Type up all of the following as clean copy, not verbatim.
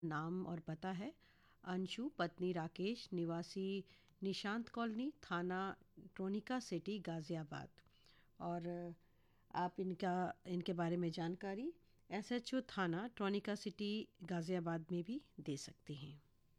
नाम और पता है अंशु, पत्नी राकेश, निवासी निशांत कॉलोनी, थाना ट्रोनिका सिटी, गाज़ियाबाद। और आप इनके बारे में जानकारी एसएचओ थाना ट्रोनिका सिटी, गाज़ियाबाद में भी दे सकते हैं।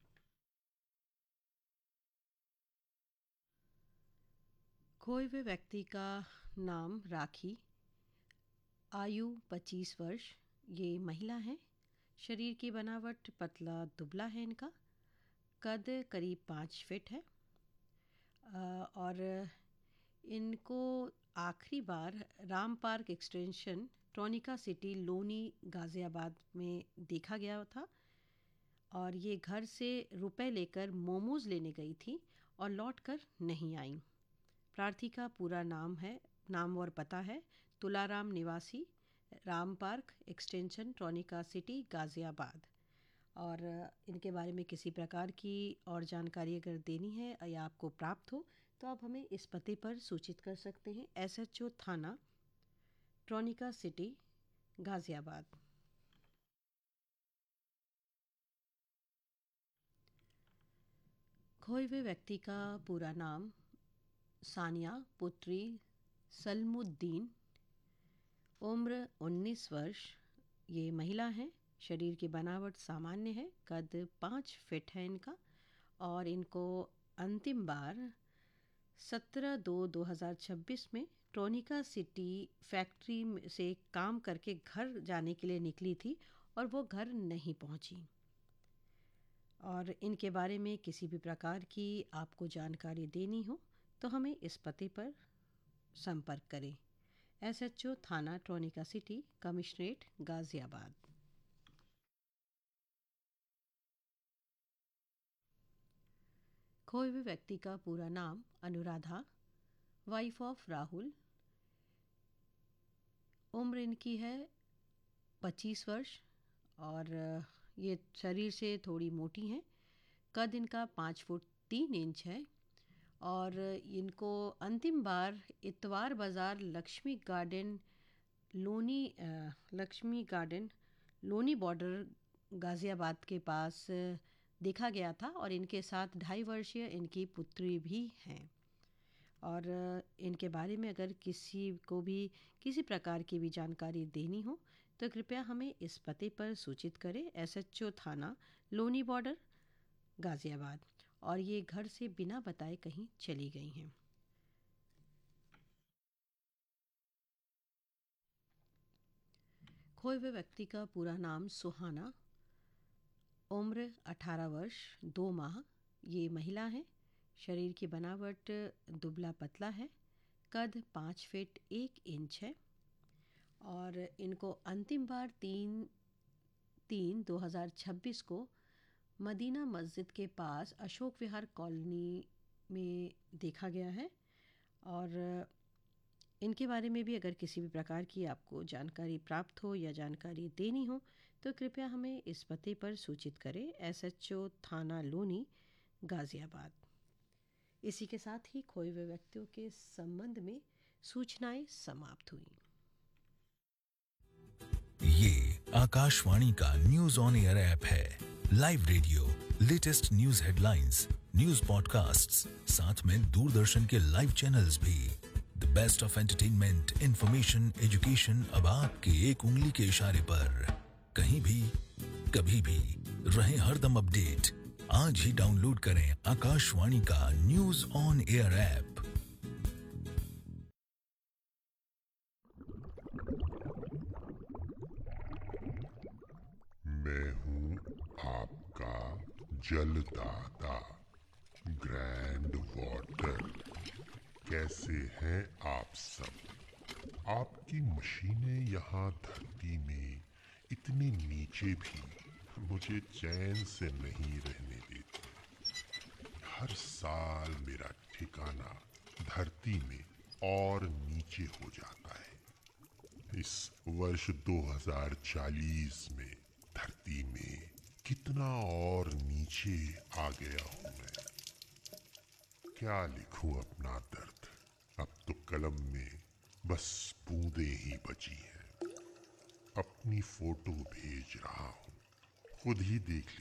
खोए हुए व्यक्ति का नाम राखी, आयु 25 वर्ष, ये महिला है। शरीर की बनावट पतला दुबला है इनका। कद करीब 5 फीट है। और इनको आखिरी बार Ram park extension Tronica city, Loni, Ghaziabad में देखा गया था। और ये घर से रुपए लेकर मोमोज़ लेने गई थी और लौटकर नहीं आई। प्रार्थी का पूरा नाम और पता है तुलाराम, निवासी Ram park extension Tronica city, Ghaziabad. और इनके बारे में किसी प्रकार की और जानकारी अगर देनी है या आपको प्राप्त हो तो आप हमें इस पते पर सूचित कर सकते हैं। एसएचओ थाना ट्रोनिका सिटी, गाज़ियाबाद। खोए हुए व्यक्ति का पूरा नाम सानिया, पुत्री सलमुद्दीन, उम्र 19 वर्ष, ये महिला है। शरीर की बनावट सामान्य है। कद 5 फीट है इनका। और इनको अंतिम बार 17/2/2026 में ट्रोनिका सिटी फैक्ट्री से काम करके घर जाने के लिए निकली थी और वो घर नहीं पहुंची। और इनके बारे में किसी भी प्रकार की आपको जानकारी देनी हो तो हमें इस पते पर संपर्क करें। एसएचओ थाना ट्रोनिका सिटी, कमिश्नरेट, गाज़ियाबाद। खोए हुए व्यक्ति का पूरा नाम अनुराधा, वाइफ ऑफ राहुल। उम्र इनकी है 25 वर्ष। और ये शरीर से थोड़ी मोटी हैं। कद इनका 5 फुट 3 इंच है। और इनको अंतिम बार इतवार बाज़ार, लक्ष्मी गार्डन लोनी बॉर्डर, गाज़ियाबाद के पास देखा गया था। और इनके साथ 2.5 वर्षीय इनकी पुत्री भी हैं। और इनके बारे में अगर किसी को भी किसी प्रकार की भी जानकारी देनी हो तो कृपया हमें इस पते पर सूचित करें। एसएचओ थाना लोनी बॉर्डर, गाज़ियाबाद। और ये घर से बिना बताए कहीं चली गई हैं। खोए हुए व्यक्ति का पूरा नाम सुहाना, उम्र 18 वर्ष 2 माह, ये महिला है। शरीर की बनावट दुबला पतला है। कद 5 फीट 1 इंच है। और इनको अंतिम बार 3/3/2026 को मदीना मस्जिद के पास अशोक विहार कॉलोनी में देखा गया है। और इनके बारे में भी अगर किसी भी प्रकार की आपको जानकारी प्राप्त हो या जानकारी देनी हो तो कृपया हमें इस पते पर सूचित करें। एसएचओ थाना लोनी, गाज़ियाबाद। इसी के साथ ही खोए हुए व्यक्तियों के संबंध में सूचनाएं समाप्त हुई। ये आकाशवाणी का न्यूज ऑन एयर ऐप है। Live radio, latest news headlines, news podcasts, साथ में दूरदर्शन के लाइव चैनल्स भी। The best of entertainment, information, education अब आपके एक उंगली के इशारे पर। कहीं भी, कभी भी, रहे हरदम अपडेट। आज ही डाउनलोड करें आकाशवाणी का न्यूज ऑन एयर ऐप। मैं हूँ आपका जलदाता ग्रैंड वाटर। कैसे हैं आप सब? आपकी मशीनें यहाँ धरती में इतनी नीचे भी मुझे चैन से नहीं रहने देती। हर साल मेरा ठिकाना धरती में और नीचे हो जाता है। इस वर्ष 2040 में धरती में कितना और नीचे आ गया हूं मैं। क्या लिखूं अपना दर्द? अब तो कलम में बस बूंदें ही बची हैं। अपनी फोटो भेज रहा हूं खुद ही देख